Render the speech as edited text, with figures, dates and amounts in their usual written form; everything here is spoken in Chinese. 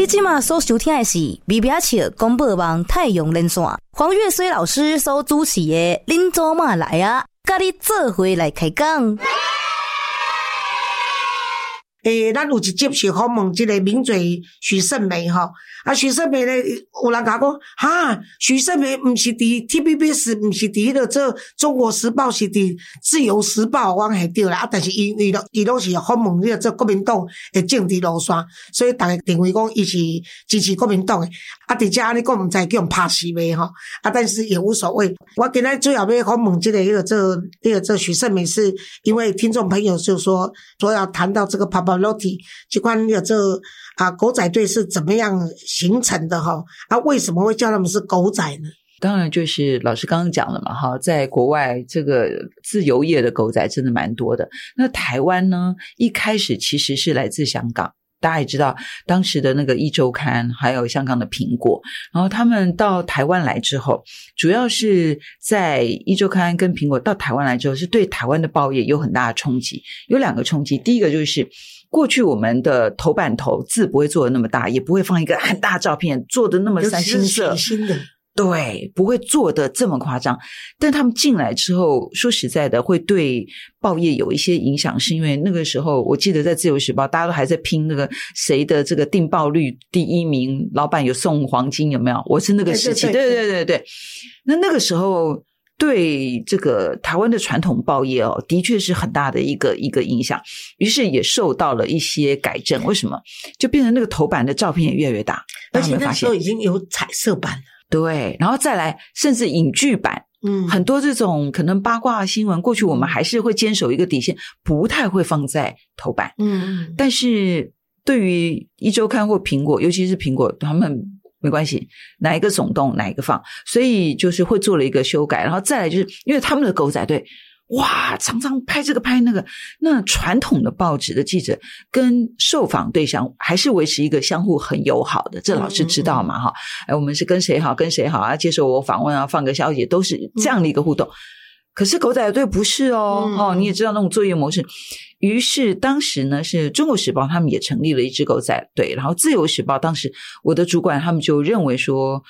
你现在所收听的是微微笑广播网太阳连线，黄月水老师所主持的恁祖妈来啊，甲你做伙来开讲。 咱有一集是访问这个名嘴许胜梅哈，许胜梅呢，有人甲讲，许胜梅不是伫 TVBS， 不是伫那个做中国时报，是伫自由时报，我系对啦。但是伊拢是访问那个做国民党的政治路线，所以大家认为讲伊是支持国民党的。伫这安尼讲，唔知叫人拍死未吼？但是也无所谓。我今天最后要访问这个做许胜梅，是因为听众朋友就说要谈到这个 Pavarotti 这款这狗仔队是怎么样形成的哈？为什么会叫他们是狗仔呢？ 当然就是老师刚刚讲了嘛哈，在国外这个自由业的狗仔真的蛮多的。那台湾呢，一开始其实是来自香港。大家也知道当时的那个一周刊还有香港的苹果，然后他们到台湾来之后，主要是在一周刊跟苹果到台湾来之后，是对台湾的报业有很大的冲击。有两个冲击，第一个就是过去我们的头版头字不会做的那么大，也不会放一个很大照片，做的那么三星色，对，不会做的这么夸张。但他们进来之后，说实在的，会对报业有一些影响，是因为那个时候我记得在自由时报大家都还在拼那个谁的这个订报率第一名，老板有送黄金，有没有？我是那个时期，对。那个时候对这个台湾的传统报业的确是很大的一个影响，于是也受到了一些改正。为什么？就变成那个头版的照片也越来越大， 而且那时候已经有彩色版了。 对，然后再来甚至影剧版，很多这种可能八卦新闻，过去我们还是会坚守一个底线，不太会放在头版。但是对于一周刊或苹果，尤其是苹果，他们没关系，哪一个耸动哪一个放，所以就是会做了一个修改。然后再来就是因为他们的狗仔队哇，常常拍这个拍那个，那传统的报纸的记者跟受访对象还是维持一个相互很友好的，这老师知道嘛哈？我们是跟谁好接受我访问放个消息，都是这样的一个互动。可是狗仔队不是你也知道那种作业模式。于是当时呢，是中国时报他们也成立了一支狗仔队，然后自由时报当时我的主管他们就认为说